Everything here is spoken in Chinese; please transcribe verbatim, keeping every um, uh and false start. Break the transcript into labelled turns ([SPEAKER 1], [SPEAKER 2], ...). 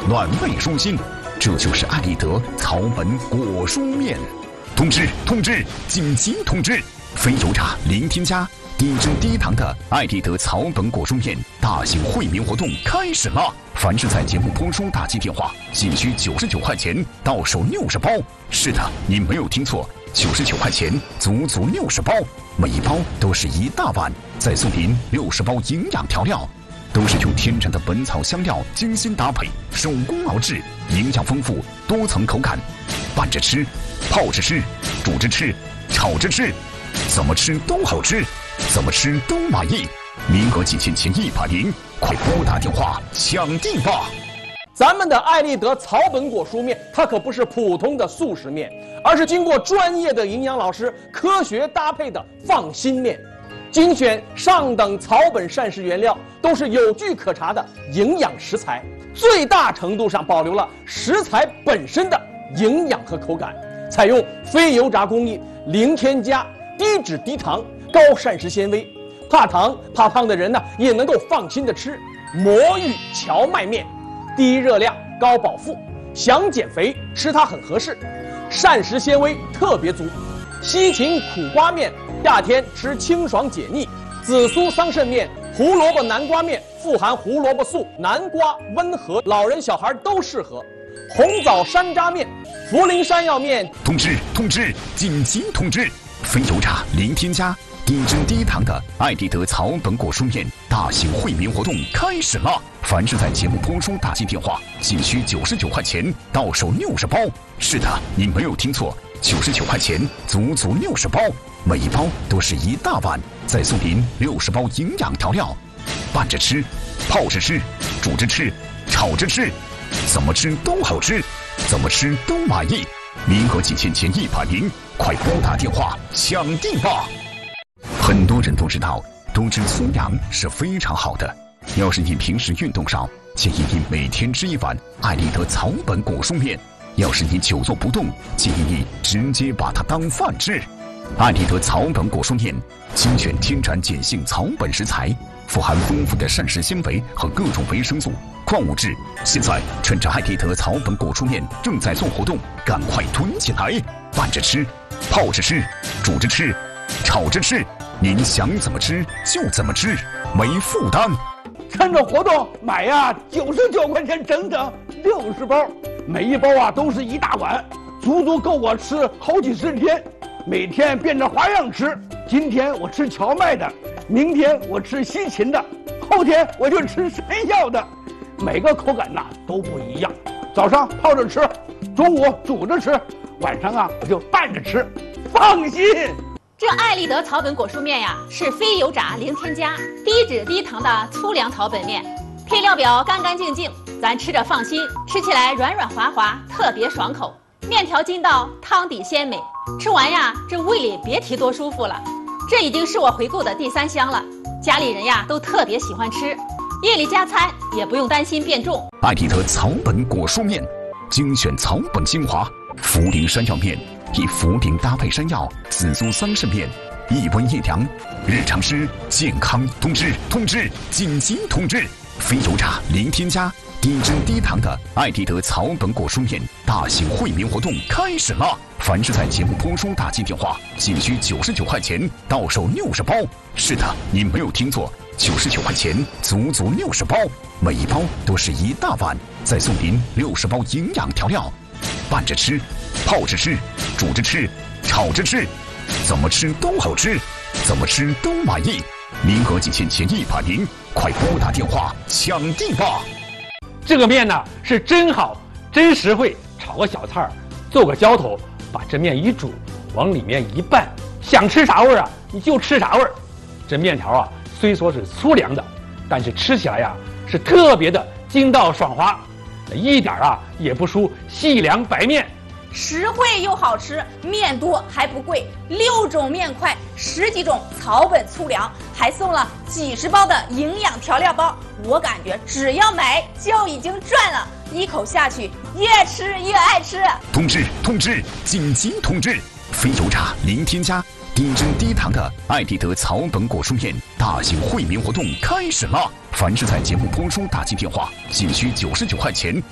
[SPEAKER 1] 暖胃舒心。这就是爱立德草本果蔬面。通知通知，紧急通知！非油炸零添加，低脂低糖的爱立德草本果蔬面大型惠民活动开始了！凡是在节目播出打进电话，仅需九十九块钱，到手六十包。是的，你没有听错，九十九块钱，足足六十包，每一包都是一大碗，再送您六十包营养调料。都是用天然的本草香料精心搭配，手工熬制，营养丰富，多层口感。拌着吃，泡着吃，煮着吃，炒着吃，怎么吃都好吃，怎么吃都满意。名额仅限前一百名，快拨打电话抢订吧！
[SPEAKER 2] 咱们的爱立德草本果蔬面，它可不是普通的速食面，而是经过专业的营养老师科学搭配的放心面。精选上等草本膳食原料，都是有据可查的营养食材，最大程度上保留了食材本身的营养和口感。采用非油炸工艺，零添加，低脂低糖，高膳食纤维。怕糖怕胖的人呢，也能够放心的吃。魔芋荞麦面，低热量高饱腹，想减肥吃它很合适，膳食纤维特别足。西芹苦瓜面，夏天吃清爽解腻。紫苏桑葚面，胡萝卜南瓜面，富含胡萝卜素，南瓜温和，老人小孩都适合。红枣山楂面，茯苓山药面。
[SPEAKER 1] 通知通知，紧急通知！非油炸零添加，低脂低糖的爱立德草本果蔬面大型惠民活动开始了！凡是在节目播出打进电话，仅需九十九块钱，到手六十包。是的，你没有听错，九十九块钱，足足六十包，每一包都是一大碗，再送您六十包营养调料。拌着吃，泡着吃，煮着吃，炒着吃，怎么吃都好吃，怎么吃都满意。名额仅限前一百名，快拨打电话抢订吧！很多人都知道，多吃粗粮是非常好的。要是你平时运动少，建议你每天吃一碗爱立德草本果蔬面；要是你久坐不动，建议你直接把它当饭吃。爱立德草本果蔬面精选天然碱性草本食材，富含丰富的膳食纤维和各种维生素、矿物质。现在趁着爱立德草本果蔬面正在做活动，赶快囤起来！拌着吃，泡着吃，煮着吃，炒着吃，您想怎么吃就怎么吃，没负担。
[SPEAKER 3] 趁着活动买呀，九十九块钱整整六十包，每一包啊都是一大碗，足足够我吃好几十天。每天变着花样吃，今天我吃荞麦的，明天我吃西芹的，后天我就吃山药的，每个口感呐都不一样。早上泡着吃，中午煮着吃，晚上啊我就拌着吃，放心。
[SPEAKER 4] 这爱立德草本果蔬面呀，是非油炸、零添加、低脂低糖的粗粮草本面，配料表干干净净，咱吃着放心，吃起来软软滑滑，特别爽口。面条筋道，汤底鲜美，吃完呀，这胃里别提多舒服了。这已经是我回购的第三箱了，家里人呀都特别喜欢吃，夜里加餐也不用担心变重。
[SPEAKER 1] 爱立德草本果蔬面，精选草本精华，茯苓山药面。以茯苓搭配山药，紫苏桑葚面，一温一凉，日常吃健康。通知通知，紧急通知！非油炸零添加，低脂低糖的爱立德草本果蔬面大型惠民活动开始了！凡是在节目播出打进电话，仅需九十九块钱，到手六十包。是的，你没有听错，九十九块钱，足足六十包，每一包都是一大碗，再送您六十包营养调料。拌着吃，泡着吃，煮着吃，炒着吃，怎么吃都好吃，怎么吃都满意。名额仅限前一百名，快拨打电话抢订吧！
[SPEAKER 3] 这个面呢是真好，真实惠，炒个小菜儿，做个浇头，把这面一煮，往里面一拌，想吃啥味儿啊你就吃啥味儿。这面条啊虽说是粗粮的，但是吃起来呀是特别的筋道爽滑，一点啊也不输细粮白面。
[SPEAKER 5] 实惠又好吃，面多还不贵，六种面块，十几种草本粗粮，还送了几十包的营养调料包。我感觉只要买就已经赚了，一口下去越吃越爱吃。
[SPEAKER 1] 通知通知，紧急通知！非油炸零添加，低脂低糖的爱立德草本果蔬面大型惠民活动开始了！凡是在节目播出打进电话，仅需九十九块钱。